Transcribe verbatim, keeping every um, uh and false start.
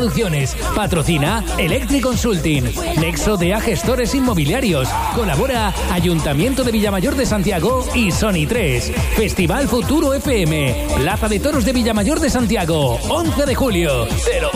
Producciones. Patrocina Electric Consulting. Nexo de A Gestores Inmobiliarios. Colabora Ayuntamiento de Villamayor de Santiago y Sony tres. Festival Futuro F M. Plaza de Toros de Villamayor de Santiago. once de julio. Te lo